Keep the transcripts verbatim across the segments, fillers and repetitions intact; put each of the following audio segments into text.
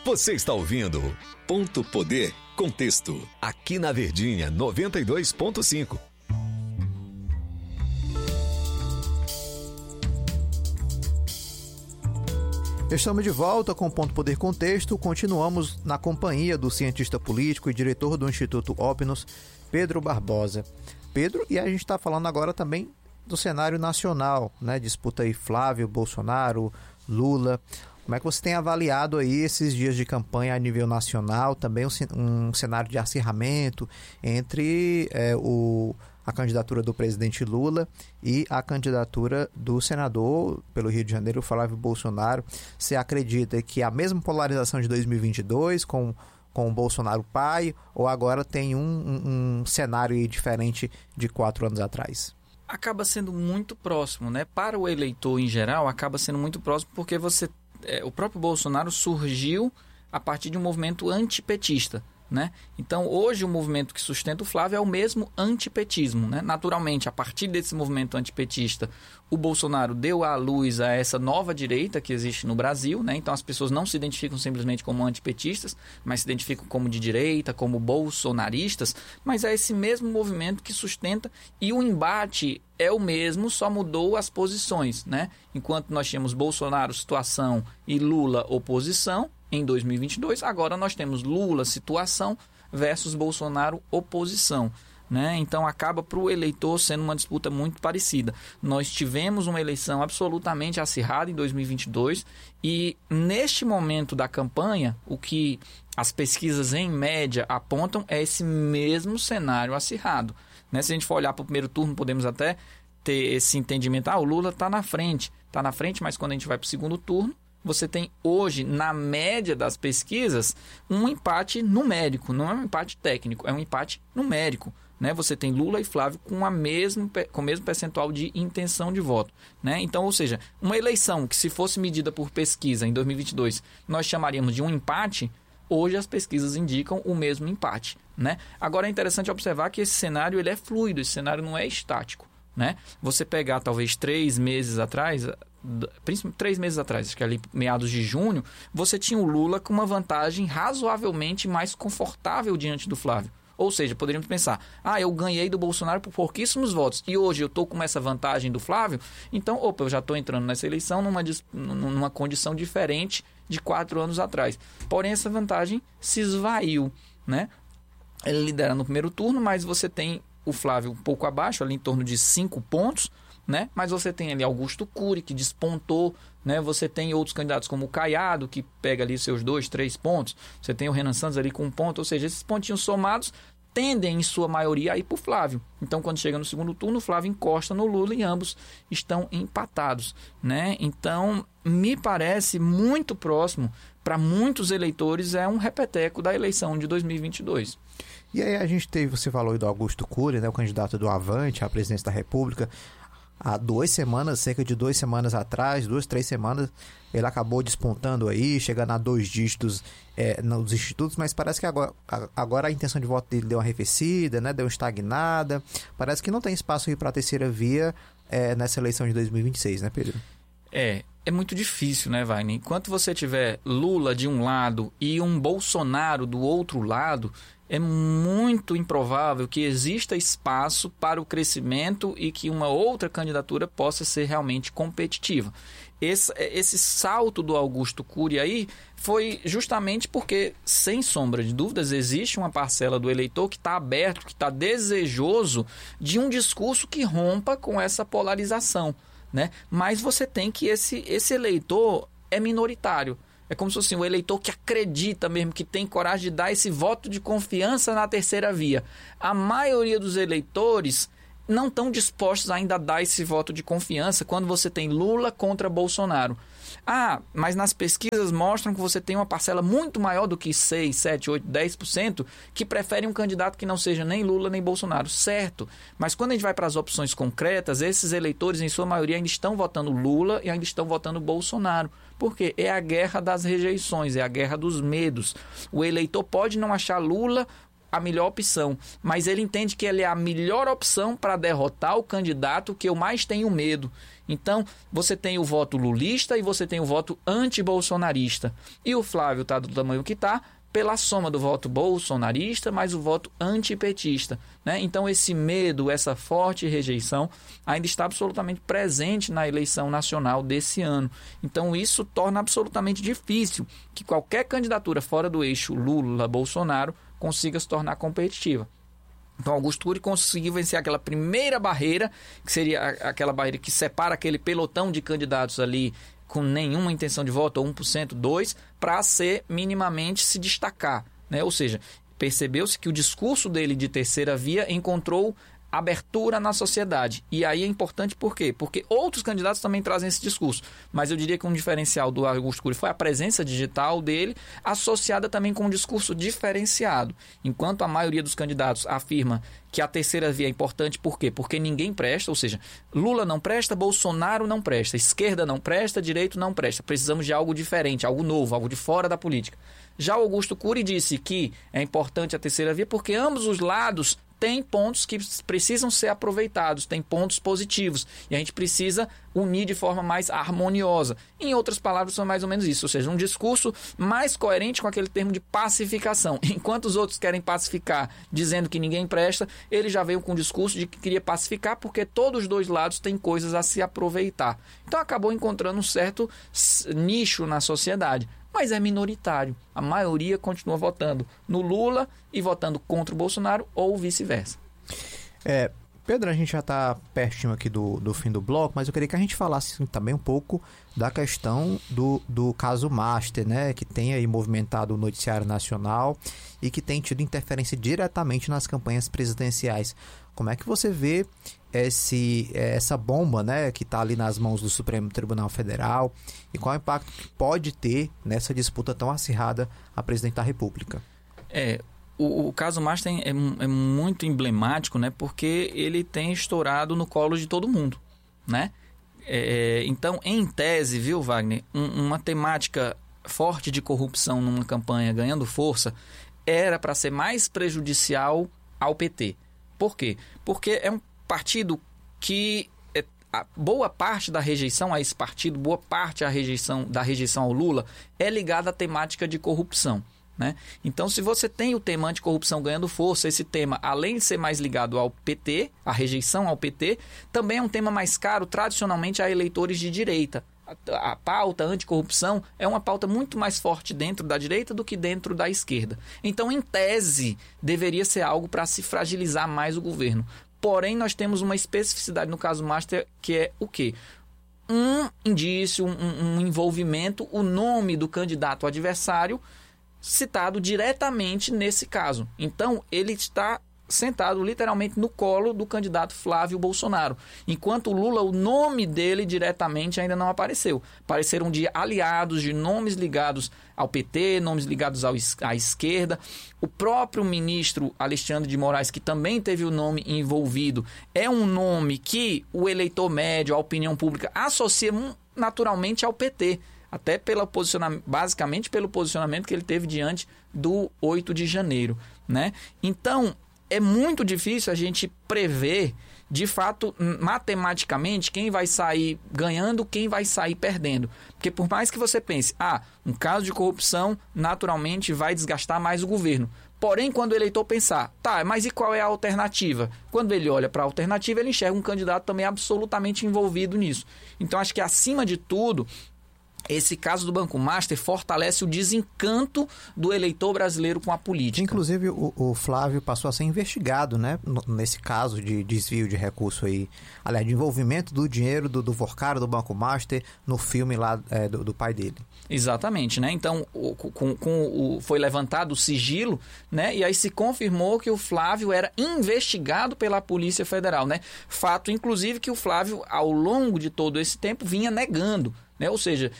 Você está ouvindo Ponto Poder Contexto, aqui na Verdinha noventa e dois ponto cinco. Estamos de volta com o Ponto Poder Contexto. Continuamos na companhia do cientista político e diretor do Instituto Opinus, Pedro Barbosa. Pedro, e a gente está falando agora também do cenário nacional, né? Disputa aí Flávio, Bolsonaro, Lula. Como é que você tem avaliado aí esses dias de campanha a nível nacional, também um, um cenário de acirramento entre é, o, a candidatura do presidente Lula e a candidatura do senador pelo Rio de Janeiro, Flávio Bolsonaro? Você acredita que a mesma polarização de dois mil e vinte e dois, com, com o Bolsonaro pai, ou agora tem um, um, um cenário aí diferente de quatro anos atrás? Acaba sendo muito próximo, né? Para o eleitor em geral, acaba sendo muito próximo porque você É, o próprio Bolsonaro surgiu a partir de um movimento antipetista, né? Então, hoje, o movimento que sustenta o Flávio é o mesmo antipetismo, né? Naturalmente, a partir desse movimento antipetista, o Bolsonaro deu à luz a essa nova direita que existe no Brasil, né? Então, as pessoas não se identificam simplesmente como antipetistas, mas se identificam como de direita, como bolsonaristas, mas é esse mesmo movimento que sustenta, e o embate é o mesmo, só mudou as posições, né? Enquanto nós tínhamos Bolsonaro, situação, e Lula, oposição, em dois mil e vinte e dois, agora nós temos Lula, situação, versus Bolsonaro, oposição, né? Então acaba para o eleitor sendo uma disputa muito parecida. Nós tivemos uma eleição absolutamente acirrada em dois mil e vinte e dois e neste momento da campanha, o que as pesquisas em média apontam é esse mesmo cenário acirrado, né? Se a gente for olhar para o primeiro turno, podemos até ter esse entendimento, ah, o Lula está na frente, está na frente, mas quando a gente vai para o segundo turno, você tem hoje, na média das pesquisas, um empate numérico, não é um empate técnico, é um empate numérico, né? Você tem Lula e Flávio com, a mesmo, com o mesmo percentual de intenção de voto, né? Então, ou seja, uma eleição que, se fosse medida por pesquisa em dois mil e vinte e dois, nós chamaríamos de um empate, hoje as pesquisas indicam o mesmo empate, né? Agora é interessante observar que esse cenário ele é fluido, esse cenário não é estático, né? Você pegar talvez três meses atrás, principalmente três meses atrás, acho que ali meados de junho, você tinha o Lula com uma vantagem razoavelmente mais confortável diante do Flávio. Ou seja, poderíamos pensar, ah, eu ganhei do Bolsonaro por pouquíssimos votos e hoje eu estou com essa vantagem do Flávio, então, opa, eu já estou entrando nessa eleição numa, numa condição diferente de quatro anos atrás. Porém, essa vantagem se esvaiu, né? Ele lidera no primeiro turno, mas você tem o Flávio um pouco abaixo, ali em torno de cinco pontos, né? Mas você tem ali Augusto Cury, que despontou, né? Você tem outros candidatos como o Caiado, que pega ali seus dois, três pontos. Você tem o Renan Santos ali com um ponto. Ou seja, esses pontinhos somados tendem, em sua maioria, a ir para o Flávio. Então, quando chega no segundo turno, o Flávio encosta no Lula e ambos estão empatados, né? Então, me parece muito próximo, para muitos eleitores, é um repeteco da eleição de dois mil e vinte e dois. E aí a gente teve, você falou aí do Augusto Cury, né, o candidato do Avante à presidência da República. Há duas semanas, cerca de duas semanas atrás, duas, três semanas, ele acabou despontando aí, chegando a dois dígitos é, nos institutos, mas parece que agora, agora a intenção de voto dele deu uma arrefecida, né, deu uma estagnada. Parece que não tem espaço aí para a terceira via é, nessa eleição de dois mil e vinte e seis, né, Pedro? É, é muito difícil, né, Wagner? Enquanto você tiver Lula de um lado e um Bolsonaro do outro lado, é muito improvável que exista espaço para o crescimento e que uma outra candidatura possa ser realmente competitiva. Esse, esse salto do Augusto Cury aí foi justamente porque, sem sombra de dúvidas, existe uma parcela do eleitor que está aberto, que está desejoso de um discurso que rompa com essa polarização, né? Mas você tem que esse, esse eleitor é minoritário. É como se fosse o eleitor que acredita mesmo, que tem coragem de dar esse voto de confiança na terceira via. A maioria dos eleitores não estão dispostos ainda a dar esse voto de confiança quando você tem Lula contra Bolsonaro. Ah, mas nas pesquisas mostram que você tem uma parcela muito maior do que seis, sete, oito, dez por cento que prefere um candidato que não seja nem Lula nem Bolsonaro. Certo, mas quando a gente vai para as opções concretas, esses eleitores, em sua maioria, ainda estão votando Lula e ainda estão votando Bolsonaro. Por quê? É a guerra das rejeições, é a guerra dos medos. O eleitor pode não achar Lula a melhor opção, mas ele entende que ele é a melhor opção para derrotar o candidato que eu mais tenho medo. Então, você tem o voto lulista e você tem o voto anti-bolsonarista. E o Flávio está do tamanho que está, pela soma do voto bolsonarista mais o voto antipetista, né? Então esse medo, essa forte rejeição ainda está absolutamente presente na eleição nacional desse ano. Então isso torna absolutamente difícil que qualquer candidatura fora do eixo Lula-Bolsonaro consiga se tornar competitiva. Então Augusto Cury conseguiu vencer aquela primeira barreira, que seria aquela barreira que separa aquele pelotão de candidatos ali com nenhuma intenção de voto, ou um por cento, dois por cento, para ser minimamente se destacar, né? Ou seja, percebeu-se que o discurso dele de terceira via encontrou abertura na sociedade. E aí é importante por quê? Porque outros candidatos também trazem esse discurso. Mas eu diria que um diferencial do Augusto Cury foi a presença digital dele, associada também com um discurso diferenciado. Enquanto a maioria dos candidatos afirma que a terceira via é importante, por quê? Porque ninguém presta, ou seja, Lula não presta, Bolsonaro não presta, esquerda não presta, direito não presta. Precisamos de algo diferente, algo novo, algo de fora da política. Já o Augusto Cury disse que é importante a terceira via porque ambos os lados tem pontos que precisam ser aproveitados, tem pontos positivos, e a gente precisa unir de forma mais harmoniosa. Em outras palavras, são mais ou menos isso, ou seja, um discurso mais coerente com aquele termo de pacificação. Enquanto os outros querem pacificar dizendo que ninguém presta, ele já veio com o discurso de que queria pacificar porque todos os dois lados têm coisas a se aproveitar. Então acabou encontrando um certo nicho na sociedade. Mas é minoritário. A maioria continua votando no Lula e votando contra o Bolsonaro ou vice-versa. É, Pedro, a gente já está pertinho aqui do, do fim do bloco, mas eu queria que a gente falasse assim, também um pouco da questão do, do caso Master, né, que tem aí movimentado o noticiário nacional e que tem tido interferência diretamente nas campanhas presidenciais. Como é que você vê esse, essa bomba, né, que está ali nas mãos do Supremo Tribunal Federal e qual é o impacto que pode ter nessa disputa tão acirrada a presidente da República? É, o, o caso Master é, é muito emblemático, né, porque ele tem estourado no colo de todo mundo, né? É, então, em tese, viu, Wagner, um, uma temática forte de corrupção numa campanha ganhando força era para ser mais prejudicial ao P T. Por quê? Porque é um partido que é, a boa parte da rejeição a esse partido, boa parte da rejeição, da rejeição ao Lula é ligada à temática de corrupção, né? Então, se você tem o tema anticorrupção ganhando força, esse tema, além de ser mais ligado ao P T, a rejeição ao P T, também é um tema mais caro tradicionalmente a eleitores de direita. A pauta anticorrupção é uma pauta muito mais forte dentro da direita do que dentro da esquerda. Então, em tese, deveria ser algo para se fragilizar mais o governo. Porém, nós temos uma especificidade no caso Master, que é o quê? Um indício, um, um envolvimento, o nome do candidato adversário citado diretamente nesse caso. Então, ele está sentado literalmente no colo do candidato Flávio Bolsonaro. Enquanto o Lula, o nome dele diretamente ainda não apareceu. Apareceram de aliados, de nomes ligados ao P T, nomes ligados ao, à esquerda. O próprio ministro Alexandre de Moraes, que também teve o nome envolvido, é um nome que o eleitor médio, a opinião pública, associa naturalmente ao P T. Até pelo posicionamento, basicamente pelo posicionamento que ele teve diante do oito de janeiro, né? Então, é muito difícil a gente prever, de fato, matematicamente, quem vai sair ganhando, quem vai sair perdendo. Porque por mais que você pense, ah, um caso de corrupção naturalmente vai desgastar mais o governo. Porém, quando o eleitor pensar, tá, mas e qual é a alternativa? Quando ele olha para a alternativa, ele enxerga um candidato também absolutamente envolvido nisso. Então, acho que, acima de tudo, esse caso do Banco Master fortalece o desencanto do eleitor brasileiro com a política. Inclusive, o, o Flávio passou a ser investigado, né, nesse caso de desvio de recurso aí, aliás, de envolvimento do dinheiro do, do Vorcaro, do Banco Master, no filme lá é, do, do pai dele. Exatamente, né? Então, o, com, com o, foi levantado o sigilo, né? E aí se confirmou que o Flávio era investigado pela Polícia Federal, né? Fato, inclusive, que o Flávio, ao longo de todo esse tempo, vinha negando, né? Ou seja,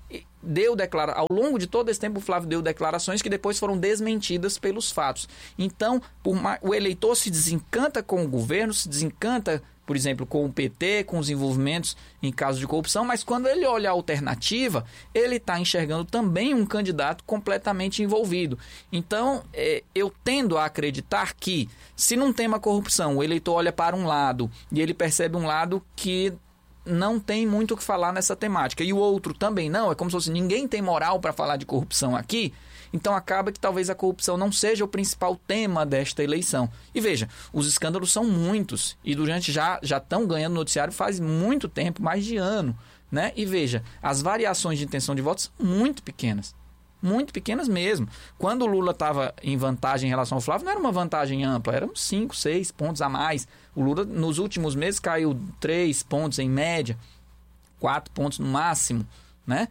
deu declara... ao longo de todo esse tempo o Flávio deu declarações que depois foram desmentidas pelos fatos. Então, por mais... o eleitor se desencanta com o governo, se desencanta por exemplo, com o P T, com os envolvimentos em casos de corrupção, mas quando ele olha a alternativa, ele está enxergando também um candidato completamente envolvido. Então, é, eu tendo a acreditar que, se num tema corrupção, o eleitor olha para um lado e ele percebe um lado que não tem muito o que falar nessa temática, e o outro também não, é como se fosse ninguém tem moral para falar de corrupção aqui, então acaba que talvez a corrupção não seja o principal tema desta eleição. E veja, os escândalos são muitos, e durante já já estão ganhando noticiário faz muito tempo, mais de ano, né? E veja, as variações de intenção de voto são muito pequenas. Muito pequenas mesmo. Quando o Lula estava em vantagem em relação ao Flávio, não era uma vantagem ampla, eram cinco, seis pontos a mais. O Lula, nos últimos meses, caiu três pontos em média, quatro pontos no máximo, né?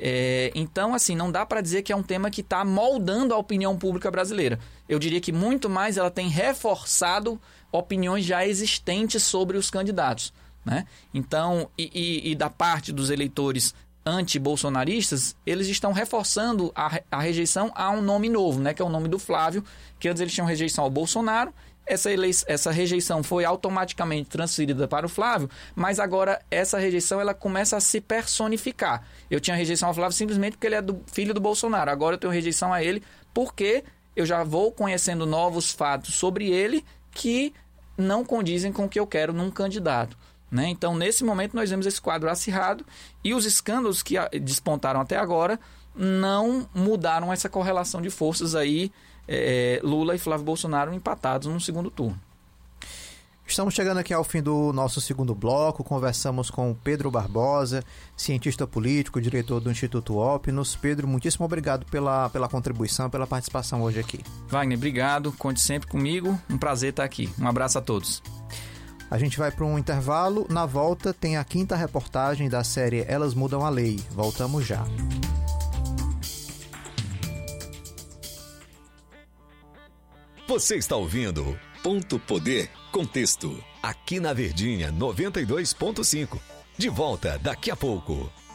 É, então, assim, não dá para dizer que é um tema que está moldando a opinião pública brasileira. Eu diria que muito mais ela tem reforçado opiniões já existentes sobre os candidatos, né? Então, e, e, e da parte dos eleitores anti-bolsonaristas, eles estão reforçando a, a rejeição a um nome novo, né, que é o nome do Flávio, que antes eles tinham rejeição ao Bolsonaro, essa, elei- essa rejeição foi automaticamente transferida para o Flávio, mas agora essa rejeição ela começa a se personificar. Eu tinha rejeição ao Flávio simplesmente porque ele é do, filho do Bolsonaro, agora eu tenho rejeição a ele porque eu já vou conhecendo novos fatos sobre ele que não condizem com o que eu quero num candidato. Né? Então, nesse momento, nós vemos esse quadro acirrado e os escândalos que despontaram até agora não mudaram essa correlação de forças aí, é, Lula e Flávio Bolsonaro empatados no segundo turno. Estamos chegando aqui ao fim do nosso segundo bloco. Conversamos com Pedro Barbosa, cientista político, diretor do Instituto Opinus. Pedro, muitíssimo obrigado pela, pela contribuição, pela participação hoje aqui. Wagner, obrigado. Conte sempre comigo. Um prazer estar aqui. Um abraço a todos. A gente vai para um intervalo. Na volta tem a quinta reportagem da série Elas Mudam a Lei. Voltamos já. Você está ouvindo Ponto Poder Contexto, aqui na Verdinha noventa e dois ponto cinco. De volta daqui a pouco.